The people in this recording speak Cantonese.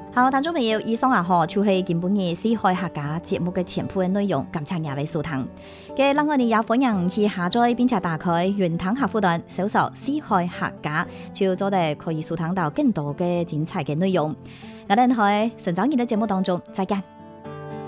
好，聽眾朋友，以上就是今本日四海客家節目嘅全部嘅內容，感謝各位收聽。嘅另外你也歡迎去下載並且打開雲端客戶端，搜索四海客家，就做得可以收聽到更多嘅精彩嘅內容。我哋喺成長日嘅節目當中再見。